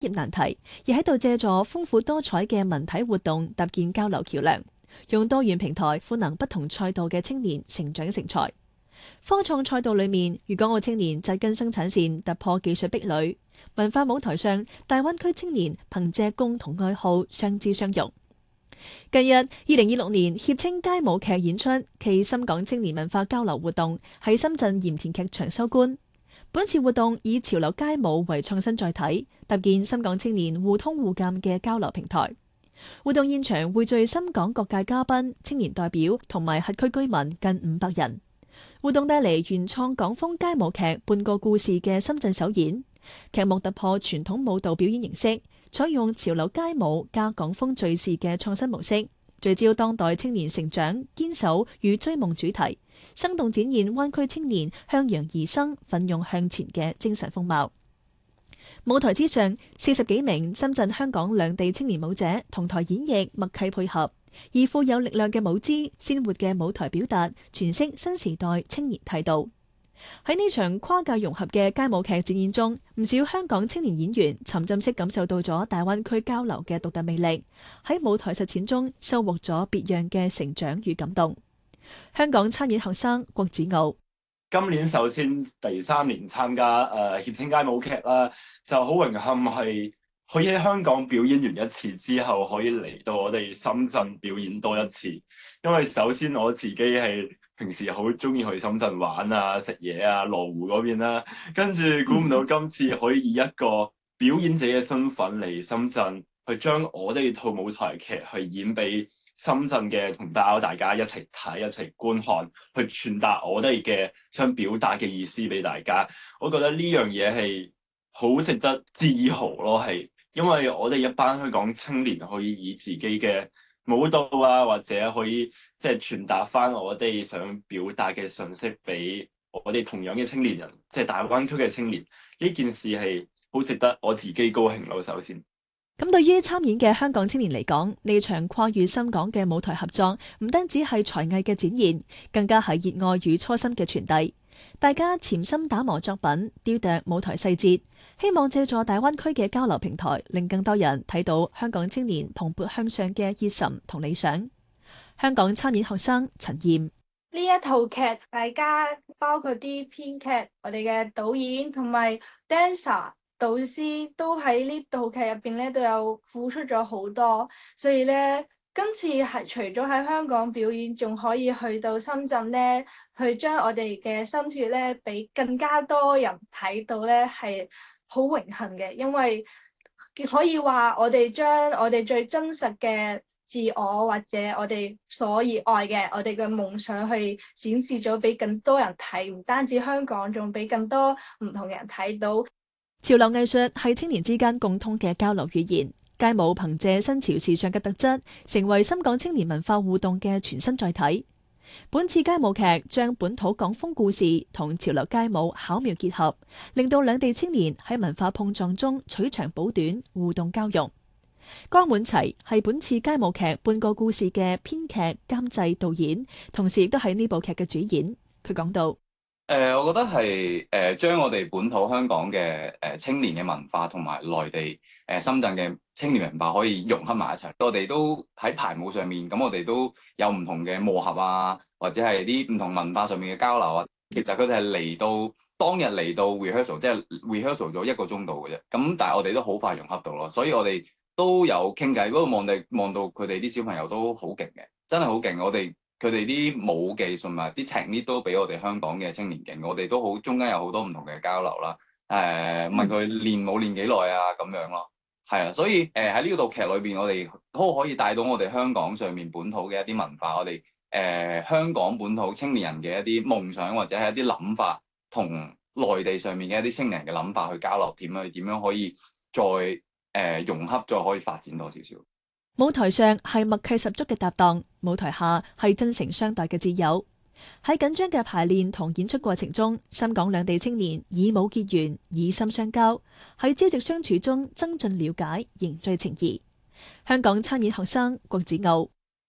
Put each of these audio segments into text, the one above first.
業難題，而喺度借助豐富多彩嘅文體活動搭建交流橋樑，用多元平台賦能不同賽道嘅青年成長成才。科創賽道裏面，粵港澳青年扎根生產線，突破技術壁壘；文化舞台上，大灣區青年憑借共同愛好相知相融。近日，2026年協青街舞劇演出暨深港青年文化交流活動喺深圳鹽田劇場收官。本次活動以潮流街舞為創新載體，搭建深港青年互通互鑒嘅交流平台。活動現場匯聚深港各界嘉賓、青年代表同埋轄區居民近500人。活動帶嚟原創港風街舞劇《半個故事》嘅深圳首演，劇目突破傳統舞蹈表演形式，採用潮流街舞加港風敘事嘅創新模式，聚焦當代青年成長、堅守與追夢主題，生動展現灣區青年向陽而生、奮勇向前嘅精神風貌。舞台之上，40幾名深圳、香港兩地青年舞者同台演繹，默契配合，以富有力量嘅舞姿、鮮活嘅舞台表達，詮釋新時代青年態度。喺呢場跨界融合嘅街舞劇展演中，唔少香港青年演員沉浸式感受到咗大灣區交流嘅獨特魅力，喺舞台實踐中收穫咗別樣嘅成長與感動。香港參演學生郭子傲， 今年首先第3年參加協青街舞劇啦，就好榮幸係可以喺香港表演完一次之後，可以嚟到我哋深圳表演多一次。因為首先我自己係平時好中意去深圳玩啊、食嘢啊、羅湖嗰邊啦，跟住估唔到今次可以以一個表演者嘅身份嚟深圳，去將我哋套舞台劇去演俾深圳嘅同胞，大家一齊睇、一齊觀看，去傳達我哋嘅想表達嘅意思俾大家。我覺得呢樣嘢係好值得自豪咯，係因為我哋一班香港青年可以以自己嘅舞蹈啊，或者可以即係傳達翻我哋想表達嘅信息俾我哋同樣嘅青年人，即係大灣區嘅青年。呢件事係好值得我自己高興咯。首先， 咁對於參演嘅香港青年嚟講，呢場跨越深港嘅舞台合作，唔單止係才藝嘅展現，更加係熱愛與初心嘅傳遞。大家潛心打磨作品，雕琢舞台細節，希望借助大灣區嘅交流平台，令更多人睇到香港青年蓬勃向上嘅熱忱同理想。香港參演學生陳燕， 呢一套劇，大家包括啲編劇、我哋嘅導演同埋 dancer 導師都喺呢套劇入邊咧都有付出咗好多，所以咧今次係除咗喺香港表演，仲可以去到深圳咧，去將我哋嘅心血咧俾更加多人睇到咧，係好榮幸嘅，因為可以話我哋將我哋最真實嘅自我或者我哋所熱愛嘅我哋嘅夢想去展示咗俾更多人睇，唔單止香港，仲俾更多唔同嘅人睇到。 潮流藝術係青年之間共通嘅交流語言，街舞憑借新潮時尚嘅特質，成為深港青年文化互動嘅全新載體。本次街舞劇將本土港風故事同潮流街舞巧妙結合，令到兩地青年喺文化碰撞中取長補短，互動交融。江滿齊係本次街舞劇《半個故事》嘅編劇、監製、導演，同時亦都係呢部劇嘅主演。佢講到： 我覺得係將我哋本土香港嘅青年嘅文化同埋內地深圳嘅青年文化可以融合埋一齊。我哋都喺排舞上面，咁我哋都有唔同嘅磨合啊，或者係啲唔同文化上面嘅交流啊。其實佢哋係嚟到當日嚟到 rehearsal， 即係 rehearsal 咗1個鐘度嘅啫。咁但係我哋都好快融合到咯，所以我哋都有傾偈。嗰度望到佢哋啲小朋友都好勁嘅，真係好勁。佢哋啲舞技同埋啲 technique 都比我哋香港嘅青年勁，我哋都好中間有好多唔同嘅交流啦。問佢練舞練幾耐啊咁樣咯，係啊，所以喺呢套劇裏邊，我哋都可以帶到我哋香港上面本土嘅一啲文化，我哋香港本土青年人嘅一啲夢想或者係一啲諗法，同內地上面嘅一啲青年人嘅諗法去交流，點樣可以再融合，再可以發展多少少。 舞台上係默契十足嘅搭檔，舞台下係真誠相待嘅摯友。喺緊張嘅排練同演出過程中，深港兩地青年以舞結緣，以心相交，喺朝夕相處中增進了解，凝聚情誼。香港參演學生郭子傲。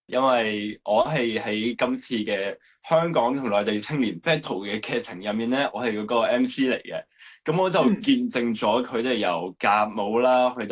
因為我係喺今次嘅香港同內地青年 battle 嘅劇情入面咧，我係嗰個 MC 嚟嘅，咁我就見證咗佢哋由夾舞啦，去